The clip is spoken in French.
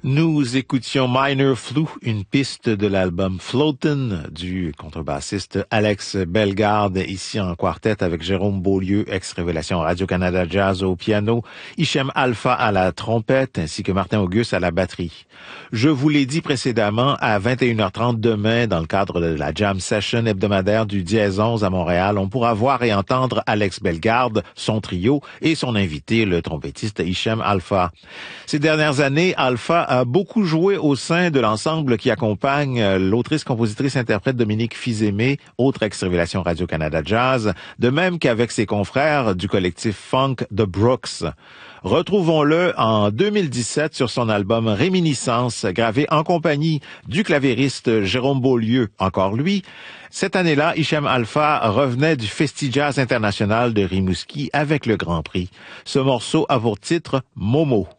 Nous écoutions Minor Flou, une piste de l'album Floatin' du contrebassiste Alex Bellegarde, ici en quartet avec Jérôme Beaulieu, ex-révélation Radio-Canada Jazz au piano, Hichem Alpha à la trompette, ainsi que Martin Auguste à la batterie. Je vous l'ai dit précédemment, à 21h30 demain, dans le cadre de la Jam Session hebdomadaire du Dièse 11 à Montréal, on pourra voir et entendre Alex Bellegarde, son trio et son invité, le trompettiste Hichem Alpha. Ces dernières années, Alpha a beaucoup joué au sein de l'ensemble qui accompagne l'autrice, compositrice, interprète Dominique Fils-Aimé, autre ex-révélation Radio-Canada Jazz, de même qu'avec ses confrères du collectif funk The Brooks. Retrouvons-le en 2017 sur son album Réminiscence, gravé en compagnie du claviériste Jérôme Beaulieu, encore lui. Cette année-là, Hichem Alpha revenait du Festi-Jazz International de Rimouski avec le Grand Prix. Ce morceau a pour titre Momo.